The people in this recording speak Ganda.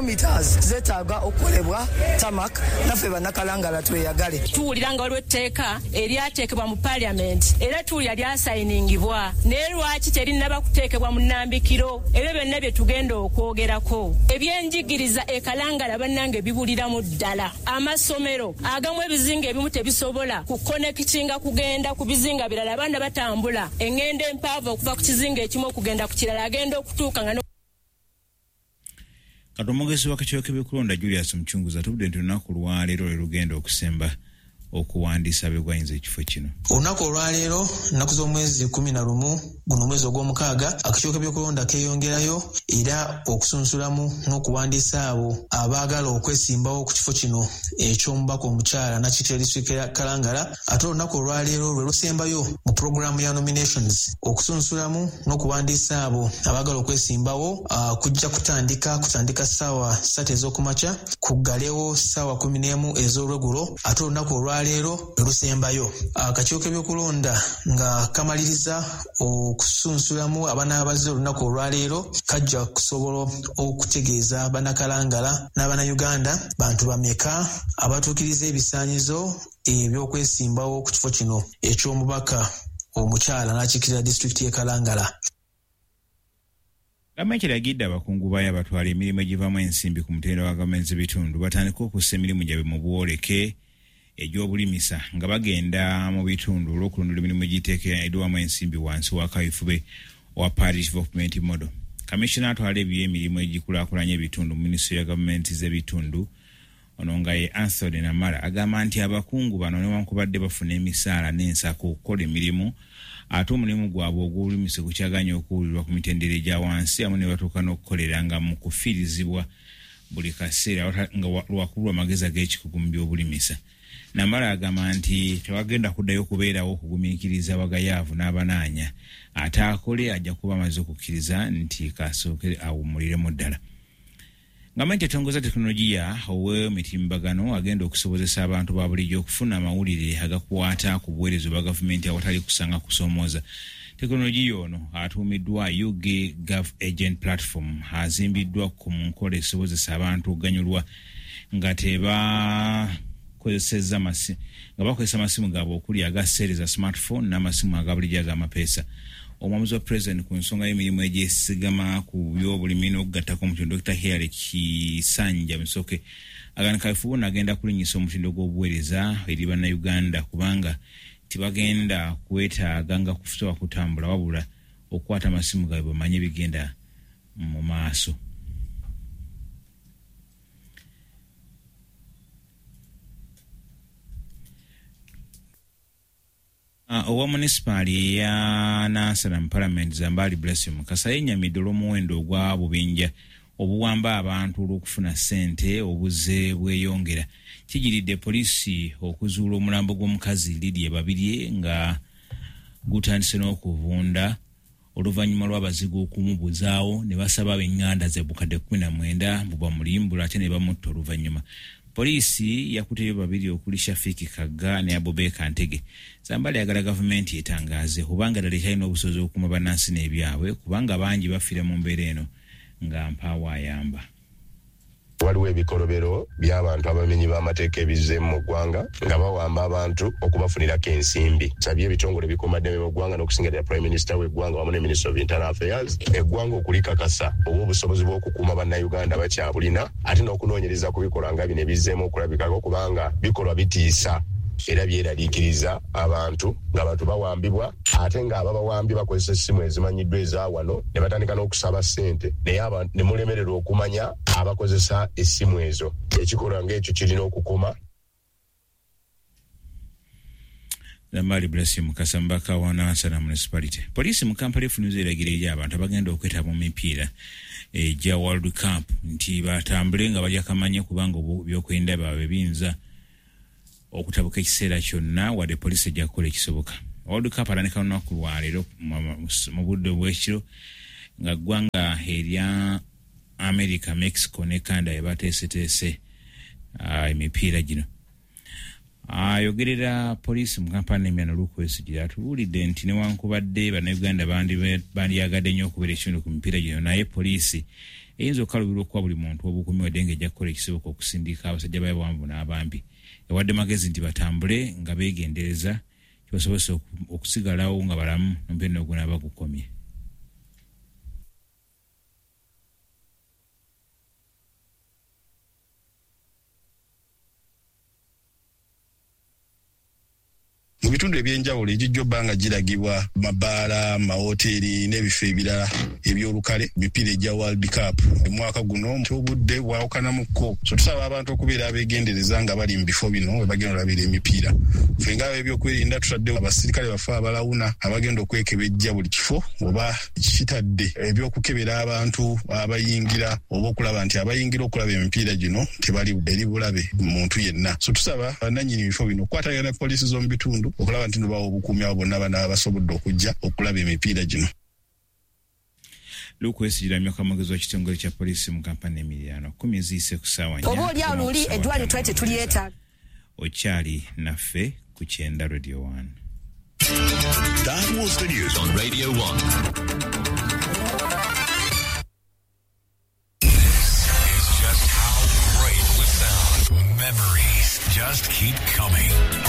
meters zetaaga okolebwa tamak naffe bannakalangala tweyagale. Tuwuliranga waliwo etteeka eryateekebwa mu parliament era tuwulira lyasayiningibwa naye lwaki terinnaba kuteekebwa mu nnambikiro ebyo byonna bye tugenda okwogerako. Ebyenjigiriza ekalangala bannange bibuliramu ddala. Amasomero agamu ebizinga ebimu tebisobola kukonekitinga kugenda ku bizinga birala, abaana batambula engendo empaavu okuva ku kizinga ekimu okugenda ku kirala agenda okutuuka nga Katomogezi w'akakiiko k'ebyokulonda Julius Muchunguza tubudde nti olunaku lwaleero lwe lugenda okusemba okuwandiisa abegwanyisa ekifo kino. Olunaku olwaleero nnaku z'omwezi 11 guno mwezi ogw'omukaaga akakiiko k'ebyokulonda keeyongerayo era okusunsulamu n'okuwandiisa abo abaagala okwesimbawo ku kifo kino eky'omubaka omukyala Nakitela District Kalangala. Ate olunaku olwaleero lwe lusembayo mu puroguramu ya nominations okusunsulamu n'okuwandiisa abo abaagala okwesimbawo kujja kutandika ssaawa 3 ez'okumakya kuggalewo ssaawa 11 ez'olwegulo. Ate olunaku olwaleero lwe lusembayo akakiiko k'ebyokulonda nga kamaliriza okusunsulamu abanaabaze olunaku olwaleero kajja kusobola okutegeeza bannakalangala n'abannayuganda bantu bameka abatuukiriza ebisaanyizo eby'okwesimbawo ku kifo kino eky'omubaka omukyala Nakitela District y'e Kalangala. Gavumenti eragidde abakungu baayo abatwala emirimu egivaamu ensimbi ku mutendera wa gavumenti z'ebitundu batandika okussa emirimu gyabwe mu bwoleke egy'obulimisa nga bagenda mu bitundu olw'okulondoola emirimu egiteekeddwamu ensimbi wansi wa kaweefube wa Parish Development Model. Kamisona atwala emirimu egikulaakulanya ebitundu mu minisitule ya gavumenti z'ebitundu ono nga ye Anthony Namara agamba nti abakungu bano newankubadde bafuna emisaala n'ensako okukola emirimu ate omulimu gwabwe ogw'obulimisa gukyaganya okuwulirwa ku mitendera egya wansi amu ne batuuka n'okukolera nga mu kufiirizibwa buli kaseera nga lwakulwa amagezi ag'ekikugu mu by'obulimisa. Namara agamba nti tewagenda kuddayo kubeerawo okugumiikiriza abagayaavu n'abanaanya ate akole ajja kuba amaze okukkiriza nti kasooke awummuliremu ddala. Gavumenti etongoza tekinologiya ow'emitimbagano agenda okusobozesa abantu ba bulijjo okufuna amawulire agakwata ku buweereza bwa gavumenti awatali kusanga kusoomooza. Tekinologiya ono atuumiddwa UG Gov Agent Platform azimbiddwa ku nkola esobozesa abantu okuganyulwa nga bakozesa amasimu gaabwe okuli aga seereza smartphone n'amasimu aga bulijjo ag'amapeesa. Omwamuzi wa President ku nsonga y'emirimu egyesigama ku by'obulimi n'okugattako omutindo Dr. Hilary Kisanja Musoke aganika kaweefube agenda kulinnyisa omutindo gw'obuweereza eri bannayuganda kubanga tibagenda kwetaaga nga kufusobola kutambula wabula okukwata amasimu gaabwe bamanye bigenda mu maaso. Owa municipali ya Nansana mu Parliament Zambali Blessing Kasa yennyamidde olw'omuwendo ogwa bubinja obuwamba abantu olw'okufuna ssente obuze bweyongera. Kijiridde poliisi okuzuula omulambo gw'omukazi Lydia Babirye nga gutandise n'okuvunda oluvannyuma lw'abazigu okumubuzaawo ne basaba ab'eŋŋanda ze bukadde 19 buba mulimbula ate ne bamutta oluvannyuma. Poliisi yakuteyo babiri okuli Shafiki Kaga ne Abubeka Ntege. Zambali agala gavumenti etangaaze kubanga ddala ekyalina obusobozi okukuuma bannansi n'ebyabwe kubanga bangi bafiira mu mbeera eno nga mpaawo ayamba. Waliwo ebikolobero by'abantu abamenyi b'amateeka ebizzeemu mu ggwanga nga bawamba abantu okubafunirako ensimbi. Sabye ebitongole bikuumaddembe mu ggwanga n'okusingalira Prime Minister w'eggwanga wamu ne Minister of Internal Affairs eggwanga okulikakasa oba obusobozi bw'okukuuma bannayuganda bakyabulina ate n'okunoonyereza ku bikolwa nga bino ebizzeemu okulabikako kubanga bikolwa bitiisa era byeraliikiriza abantu ng'abantu bawambibwa ate ng'ababawambye bakozesa essimu ezimanyiddwa eza wano ne batandika n'okusaba ssente naye abantu ne mulemererwa okumanya abakozesa essimu ezo. Ekikolwa ng'ekyo kirina okukoma. Zambali Blessing Mukasa mbaka wa Nansana Municipality. Poliisi mu Kampala efunuza eragiro eri abantu abagenda okwetaba mu mipiira egya World Cup nti batambule nga bajja kamanye kubanga by'okwenda baabwe binza okutabuka ekiseera kyonna wadde poliisi ejja kukola ekisoboka. World Cup atandika olunaku lwaleero mu budde bw'ekiro nga ggwanga erya America, Mexico ne Canada ebateeseteese emipiira gino. Ayogerera poliisi mu Kampala n'emyano Lukwesigira atubuulidde nti newankubadde bannayuganda bandyagadde nnyo okubeera ekitundu ku mipiira gino naye poliisi eyinza okukalubirwa okuwa buli muntu obukuumi wadde ng'ejja kukola ekisoboka okusindika abasajja b'abawanvu n'abambi ewadde magezi nti batambule nga beegendereza kibasobose okusigalawo nga balamu n'omupiira ogunaaba gukomye. Mu bitundu ebyenjawulo ejijjo bbanga giragibwa mabaala mahoteri n'ebifo ebirala ebyolukale mipiira egya World Cup omwaka guno obudde bwawukanamuko so tusaba abantu okubeera abeegendereza nga bali mu bifo bino we bagenda olabira emipiira ffe nga ebyokwerinda tutadde abasirikale bafe abalawuna abagenda okwekebejja buli kifo oba kitadde ebyokukebera abantu abayingira oba okulaba nti abayingira okulaba emipiira gino tebali eri bulabe muntu yenna so tusaba bannannyini bifo bino okukwatagana poliisi z'omu bitundu okulaba nti nubawo obukuumi abo bonna bana basobodde okujja okulaba emipiira gino. Lukwesigira myaka amagezi wa kitongole kya poliisi mu kampani Emiliano 10 eziise ku ssaawa 4 oba oli aluli eddwaliro twete tulyetaaga okyali naffe ku Kyenda Radio 1. That was the news on Radio 1. Just how great it would sound. Memories just keep coming.